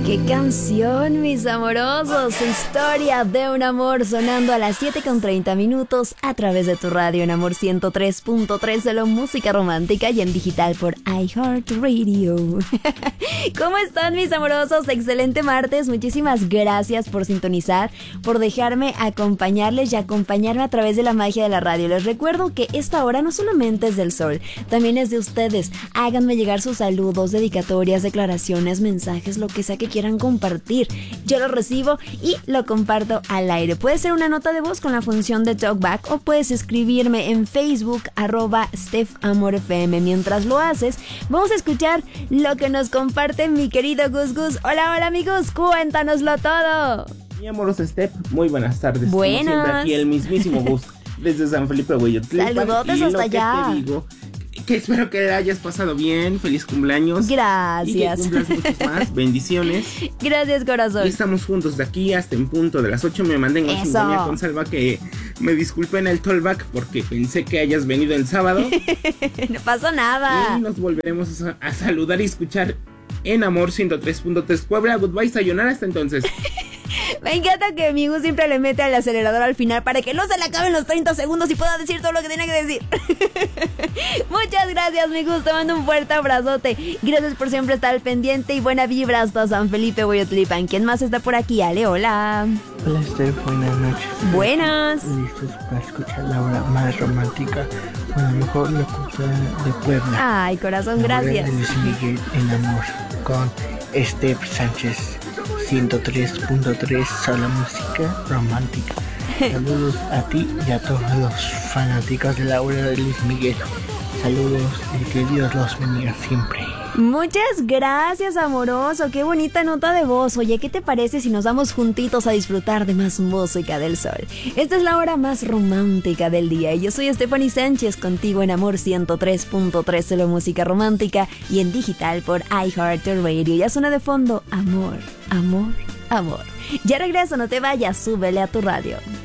¡Qué canción, mis amorosos! Historia de un amor sonando a las 7:30 a través de tu radio en Amor 103.3 de la música romántica y en digital por iHeartRadio. ¿Cómo están, mis amorosos? Excelente martes. Muchísimas gracias por sintonizar, por dejarme acompañarles y acompañarme a través de la magia de la radio. Les recuerdo que esta hora no solamente es del sol, también es de ustedes. Háganme llegar sus saludos, dedicatorias, declaraciones, mensajes, lo que sea que quieran compartir. Yo lo recibo y lo comparto al aire. Puede ser una nota de voz con la función de talkback o puedes escribirme en Facebook @StephAmorFM. Mientras lo haces, vamos a escuchar lo que nos comparte mi querido Gus Gus. Hola, hola amigos, cuéntanoslo todo. Mi amorosa Steph, muy buenas tardes. Buenas. Como siempre, aquí el mismísimo Gus desde San Felipe Hueyotlipan. Saludotes hasta allá. Te digo que espero que la hayas pasado bien. Feliz cumpleaños. Gracias. Y que cumplas muchos más. Bendiciones. Gracias, corazón. Y estamos juntos de aquí hasta en punto de las 8. Me mantengo en sintonía con Salva, que me disculpé en el tollback porque pensé que hayas venido el sábado. No pasó nada. Y nos volveremos a saludar y escuchar en Amor 103.3 Puebla. Goodbye, sayonara, hasta entonces. Me encanta que mi Gus siempre le mete al acelerador al final para que no se le acaben los 30 segundos y pueda decir todo lo que tiene que decir. Muchas gracias, mi Gus. Te mando un fuerte abrazote. Gracias por siempre estar al pendiente y buena vibra hasta San Felipe Hueyotlipan. ¿Quién más está por aquí? Ale, hola. Hola, Steph. Buenas noches. Buenas. Listos para escuchar la hora más romántica con la mejor locutora de Puebla. Ay, corazón, gracias. De Luis Miguel en Amor con Steph Sánchez. 103.3, solo música romántica. Saludos a ti y a todos los fanáticos de la obra de Luis Miguel. Saludos y que Dios los bendiga siempre. Muchas gracias, amoroso. Qué bonita nota de voz. Oye, ¿qué te parece si nos vamos juntitos a disfrutar de más música del sol? Esta es la hora más romántica del día y yo soy Stephanie Sánchez, contigo en Amor 103.3 de la música romántica y en digital por iHeartRadio. Ya suena de fondo Amor, amor, amor. Ya regreso, no te vayas, súbele a tu radio.